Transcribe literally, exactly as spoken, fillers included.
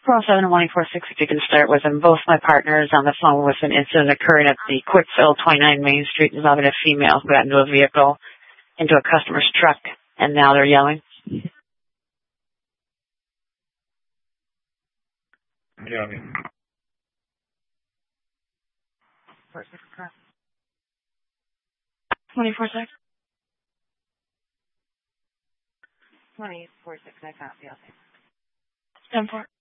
four oh seven one four six, if you can start with them. Both my partners on the phone with an incident occurring at the Quickfill, twenty-nine Main Street, involving a female who got into a vehicle, into a customer's truck, and now they're yelling. Yeah. twenty-four six? twenty-four six, I can't feel it. ten four.